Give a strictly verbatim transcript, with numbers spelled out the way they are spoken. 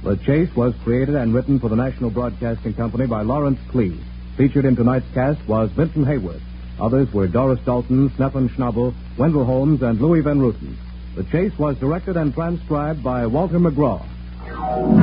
The Chase was created and written for the National Broadcasting Company by Lawrence Cleave. Featured in tonight's cast was Vincent Hayward. Others were Doris Dalton, Sneffen Schnabel, Wendell Holmes, and Louis Van Ruten. The Chase was directed and transcribed by Walter McGraw.